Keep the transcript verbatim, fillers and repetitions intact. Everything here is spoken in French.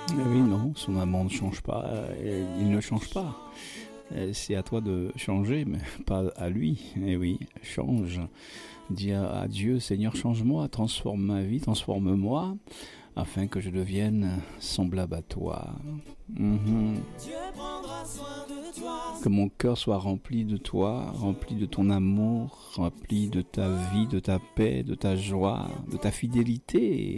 Mais oui, non, son amour ne change pas, euh, il ne change pas. Euh, C'est à toi de changer, mais pas à lui. Eh oui, change. Dis à à Dieu, Seigneur, change-moi, transforme ma vie, transforme-moi, afin que je devienne semblable à toi. Mhm. Dieu prendra soin de toi. Que mon cœur soit rempli de toi, rempli de ton amour, rempli de ta vie, de ta paix, de ta joie, de ta fidélité.